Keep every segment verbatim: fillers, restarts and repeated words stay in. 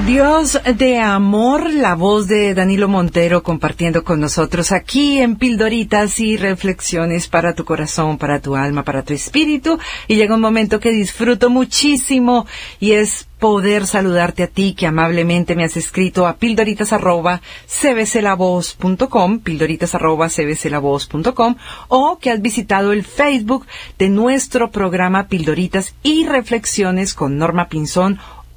Dios de amor, la voz de Danilo Montero compartiendo con nosotros aquí en Pildoritas y Reflexiones para tu corazón, para tu alma, para tu espíritu. Y llega un momento que disfruto muchísimo y es poder saludarte a ti que amablemente me has escrito a pildoritas arroba c b c la voz punto com, pildoritas arroba c b c la voz punto com, o que has visitado el Facebook de nuestro programa Pildoritas y Reflexiones con Norma Pinzón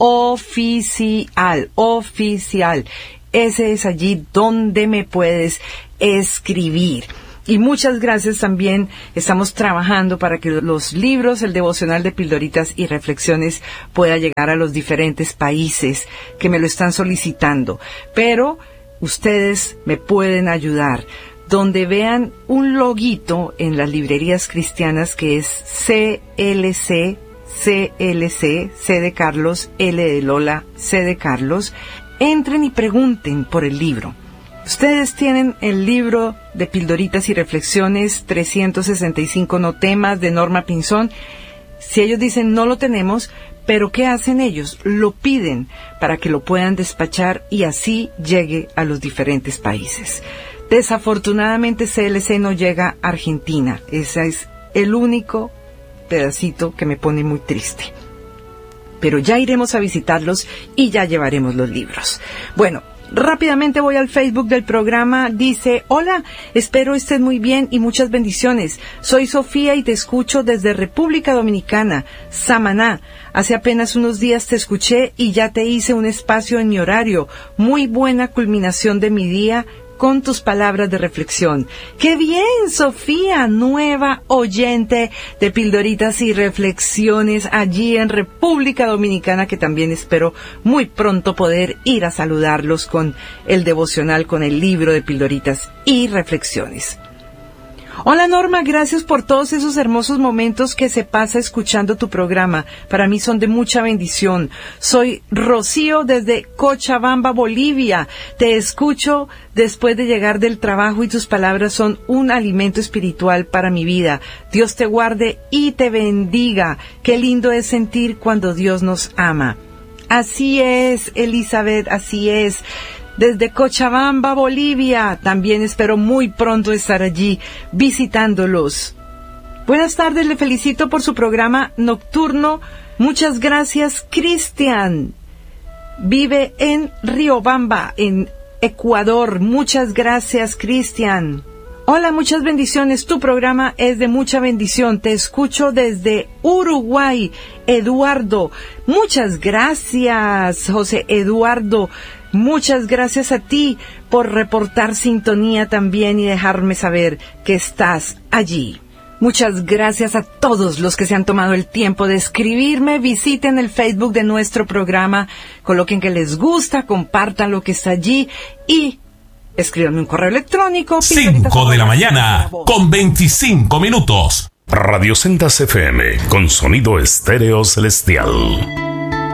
Oficial, oficial. Ese es allí donde me puedes escribir. Y muchas gracias también. Estamos trabajando para que los libros, el devocional de Pildoritas y Reflexiones pueda llegar a los diferentes países que me lo están solicitando. Pero ustedes me pueden ayudar. Donde vean un loguito en las librerías cristianas que es C L C, C L C, C de Carlos, L de Lola, C de Carlos, entren y pregunten por el libro. Ustedes tienen el libro de Pildoritas y Reflexiones, trescientos sesenta y cinco no temas de Norma Pinzón. Si ellos dicen no lo tenemos, pero ¿qué hacen ellos? Lo piden para que lo puedan despachar y así llegue a los diferentes países. Desafortunadamente C L C no llega a Argentina. Ese es el único pedacito que me pone muy triste. Pero ya iremos a visitarlos y ya llevaremos los libros. Bueno, rápidamente voy al Facebook del programa. Dice, hola, espero estés muy bien y muchas bendiciones. Soy Sofía y te escucho desde República Dominicana, Samaná. Hace apenas unos días te escuché y ya te hice un espacio en mi horario. Muy buena culminación de mi día con tus palabras de reflexión. ¡Qué bien, Sofía! Nueva oyente de Pildoritas y Reflexiones allí en República Dominicana, que también espero muy pronto poder ir a saludarlos con el devocional, con el libro de Pildoritas y Reflexiones. Hola Norma, gracias por todos esos hermosos momentos que se pasa escuchando tu programa. Para mí son de mucha bendición. Soy Rocío desde Cochabamba, Bolivia. Te escucho después de llegar del trabajo y tus palabras son un alimento espiritual para mi vida. Dios te guarde y te bendiga. Qué lindo es sentir cuando Dios nos ama. Así es, Elizabeth, así es. Desde Cochabamba, Bolivia. También espero muy pronto estar allí visitándolos. Buenas tardes, le felicito por su programa nocturno. Muchas gracias, Cristian. Vive en Riobamba, en Ecuador. Muchas gracias, Cristian. Hola, muchas bendiciones. Tu programa es de mucha bendición. Te escucho desde Uruguay, Eduardo. Muchas gracias, José Eduardo. Muchas gracias a ti por reportar sintonía también y dejarme saber que estás allí. Muchas gracias a todos los que se han tomado el tiempo de escribirme. Visiten el Facebook de nuestro programa, coloquen que les gusta, compartan lo que está allí y escríbanme un correo electrónico. cinco de la mañana con veinticinco minutos. Radio Sendas F M con sonido estéreo celestial.